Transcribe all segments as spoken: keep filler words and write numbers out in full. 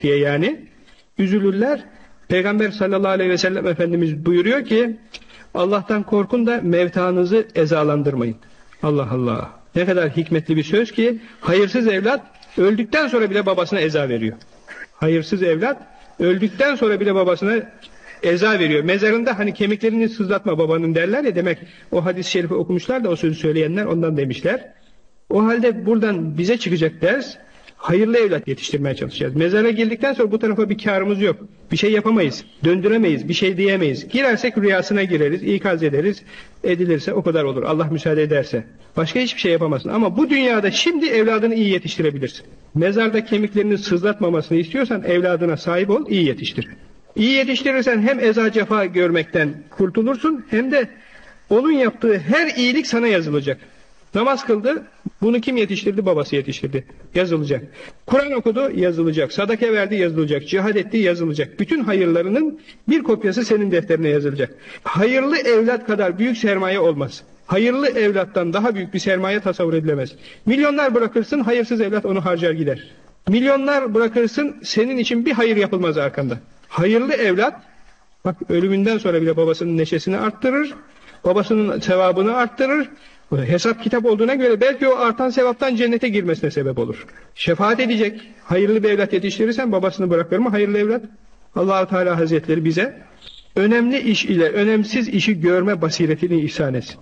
diye yani üzülürler. Peygamber sallallahu aleyhi ve sellem Efendimiz buyuruyor ki Allah'tan korkun da mevtanızı ezalandırmayın. Allah Allah. Ne kadar hikmetli bir söz ki hayırsız evlat öldükten sonra bile babasına eza veriyor. Hayırsız evlat öldükten sonra bile babasına eza veriyor. Mezarında hani kemiklerini sızlatma babanın derler ya, demek o hadis-i şerifi okumuşlar da o sözü söyleyenler ondan demişler. O halde buradan bize çıkacak ders, hayırlı evlat yetiştirmeye çalışacağız. Mezara girdikten sonra bu tarafa bir kârımız yok. Bir şey yapamayız, döndüremeyiz, bir şey diyemeyiz. Girersek rüyasına gireriz, ikaz ederiz, edilirse o kadar olur. Allah müsaade ederse. Başka hiçbir şey yapamazsın. Ama bu dünyada şimdi evladını iyi yetiştirebilirsin. Mezarda kemiklerini sızlatmamasını istiyorsan evladına sahip ol, iyi yetiştir. İyi yetiştirirsen hem eza cefa görmekten kurtulursun, hem de onun yaptığı her iyilik sana yazılacak. Namaz kıldı, bunu kim yetiştirdi? Babası yetiştirdi. Yazılacak. Kur'an okudu, yazılacak. Sadaka verdi, yazılacak. Cihad etti, yazılacak. Bütün hayırlarının bir kopyası senin defterine yazılacak. Hayırlı evlat kadar büyük sermaye olmaz. Hayırlı evlattan daha büyük bir sermaye tasavvur edilemez. Milyonlar bırakırsın, hayırsız evlat onu harcar gider. Milyonlar bırakırsın, senin için bir hayır yapılmaz arkanda. Hayırlı evlat, bak ölümünden sonra bile babasının neşesini arttırır, babasının sevabını arttırır. Hesap kitap olduğuna göre belki o artan sevaptan cennete girmesine sebep olur. Şefaat edecek. Hayırlı bir evlat yetiştirirsen babasını bırakır mı? Hayırlı evlat. Allah-u Teala Hazretleri bize önemli iş ile önemsiz işi görme basiretini ihsan etsin.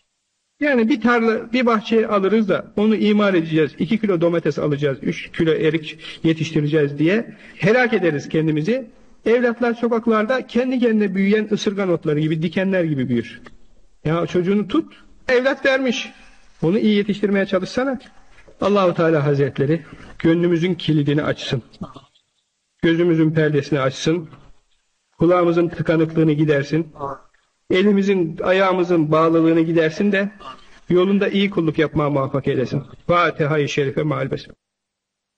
Yani bir tarla, bir bahçeyi alırız da onu imar edeceğiz, iki kilo domates alacağız, üç kilo erik yetiştireceğiz diye helak ederiz kendimizi. Evlatlar sokaklarda kendi kendine büyüyen ısırgan otları gibi, dikenler gibi büyür. Ya çocuğunu tut, evlat vermiş. Onu iyi yetiştirmeye çalışsana. Allah-u Teala Hazretleri gönlümüzün kilidini açsın. Gözümüzün perdesini açsın. Kulağımızın tıkanıklığını gidersin. Elimizin, ayağımızın bağlılığını gidersin de yolunda iyi kulluk yapmaya muvaffak eylesin. Fatiha-i Şerife meal besmele.